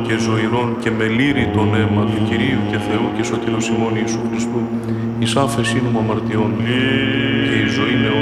και ζωηρών και με λύρη τον αίμα του Κυρίου και Θεού και Σωτήρος ημών Ιησού Χριστού, εις άφεσιν μου αμαρτιών και η ζωή